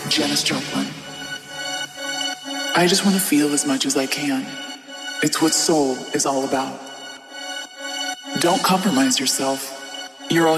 Janis Joplin. I just want to feel as much as I can. It's what soul is all about. Don't compromise yourself. You're all